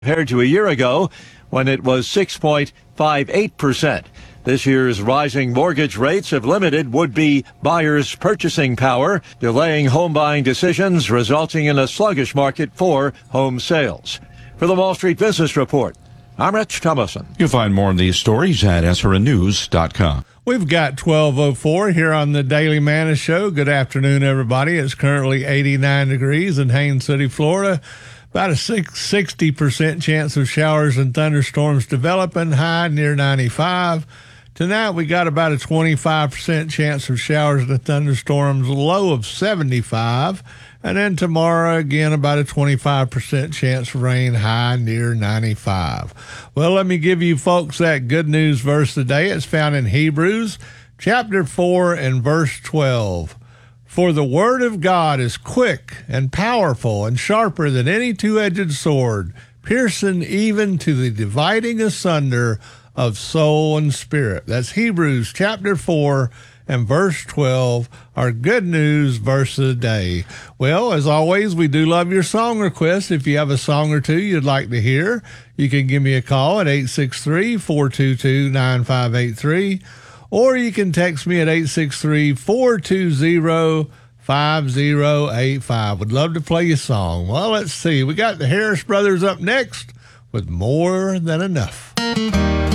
compared to a year ago when it was 6.58%. This year's rising mortgage rates have limited would-be buyers' purchasing power, delaying home buying decisions, resulting in a sluggish market for home sales. For the Wall Street Business Report, I'm Rich Thomason. You'll find more of these stories at SRNews.com. We've got 12:04 here on the Daily Manna Show. Good afternoon, everybody. It's currently 89 degrees in Haines City, Florida. About a 60% chance of showers and thunderstorms developing, high near 95. Tonight, we got about a 25% chance of showers and thunderstorms, low of 75. And then tomorrow, again, about a 25% chance of rain, high near 95. Well, let me give you folks that good news verse today. It's found in Hebrews chapter 4 and verse 12. For the word of God is quick and powerful and sharper than any two-edged sword, piercing even to the dividing asunder of soul and spirit. That's Hebrews chapter 4 and verse 12, our good news verse of the day. Well, as always, we do love your song requests. If you have a song or two you'd like to hear, you can give me a call at 863-422-9583, or you can text me at 863-420-5085. Would love to play your song. Well, let's see. We got the Harris Brothers up next with More Than Enough.